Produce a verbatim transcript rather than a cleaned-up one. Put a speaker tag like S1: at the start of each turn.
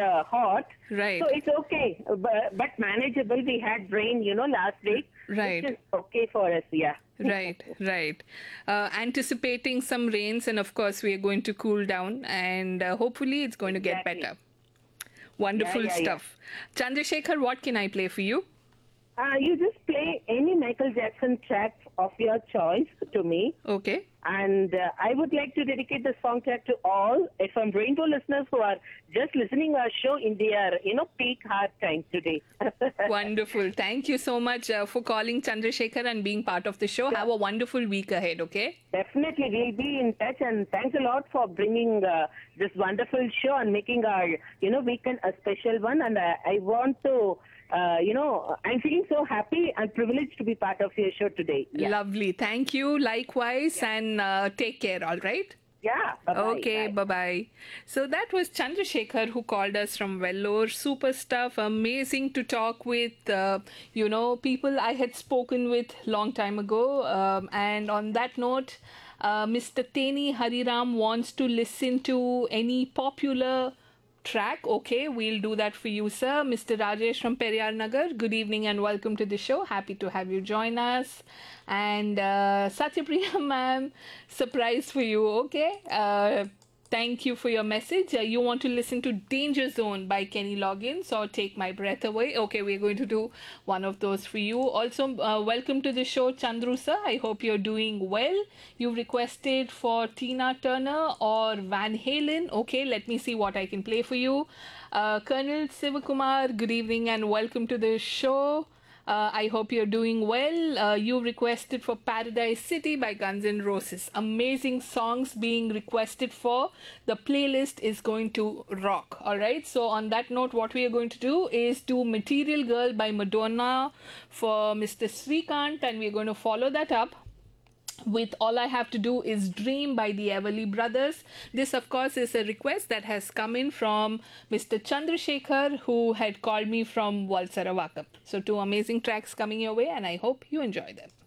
S1: uh, hot.
S2: Right.
S1: So it's okay, but, but manageable. We had rain, you know, last week.
S2: Right.
S1: Which is okay for us, yeah.
S2: Right, right. Uh, anticipating some rains, and of course, we are going to cool down, and uh, hopefully, it's going to get
S1: Exactly.
S2: better. Wonderful
S1: Yeah, yeah, yeah.
S2: stuff. Chandrasekhar, what can I play for you?
S1: Uh, you just play any Michael Jackson track of your choice to me.
S2: Okay.
S1: And uh, I would like to dedicate the song track to all F M Rainbow listeners who are just listening our show in their, you know, peak hard time today.
S2: Wonderful. Thank you so much uh, for calling Chandrasekhar and being part of the show. Have a wonderful week ahead, okay?
S1: Definitely, we'll be in touch, and thanks a lot for bringing uh, this wonderful show and making our, you know, weekend a special one. And uh, I want to, uh, you know, I'm feeling so happy and privileged to be part of your show today. Yeah.
S2: Lovely. Thank you. Likewise. Yeah. And uh, take care, all right?
S1: Yeah. Bye-bye.
S2: Okay, bye bye. So that was Chandrasekhar who called us from Vellore. Super stuff. Amazing to talk with, uh, you know, people I had spoken with long time ago. Um, and on that note, uh, Mister Teni Hariram wants to listen to any popular track. Okay, we'll do that for you, sir. Mister Rajesh from Periyar Nagar, good evening and welcome to the show. Happy to have you join us. And uh, Satyapriya ma'am, surprise for you. Okay, uh, thank you for your message. Uh, you want to listen to Danger Zone by Kenny Loggins or Take My Breath Away? Okay, we're going to do one of those for you. Also, uh, welcome to the show, Chandru sir. I hope you're doing well. You requested for Tina Turner or Van Halen. Okay, let me see what I can play for you. Uh, Colonel Sivakumar, good evening and welcome to the show. Uh, I hope you're doing well. Uh, you requested for Paradise City by Guns N' Roses. Amazing songs being requested for. The playlist is going to rock. All right. So on that note, what we are going to do is do Material Girl by Madonna for Mister Srikanth, and we're going to follow that up with All I Have to Do Is Dream by the Everly Brothers. This, of course, is a request that has come in from Mister Chandrasekhar, who had called me from Valsaravakam. So two amazing tracks coming your way, and I hope you enjoy them.